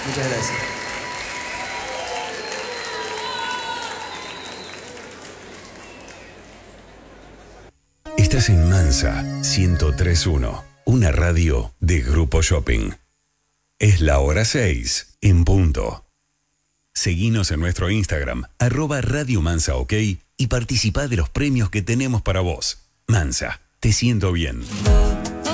Muchas gracias. Estás en Mansa 103.1, una radio de Grupo Shopping. Es la hora 6, en punto. Seguinos en nuestro Instagram, @Radio Mansa OK, y participá de los premios que tenemos para vos. Mansa, te siento bien.